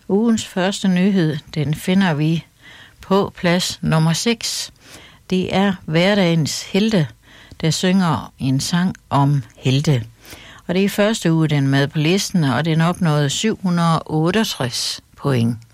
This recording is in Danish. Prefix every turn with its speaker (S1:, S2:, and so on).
S1: Ugens første nyhed, den finder vi på plads nummer 6. Det er hverdagens helte, der synger en sang om helte. Og det er i første uge, den er med på listen, og den opnåede 768 point.